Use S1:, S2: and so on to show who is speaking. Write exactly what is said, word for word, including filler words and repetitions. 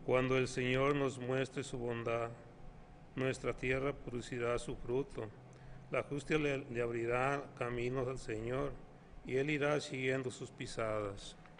S1: Cuando el Señor nos muestre su bondad, nuestra tierra producirá su fruto. La justicia le, le abrirá caminos al Señor, y Él irá siguiendo sus pisadas.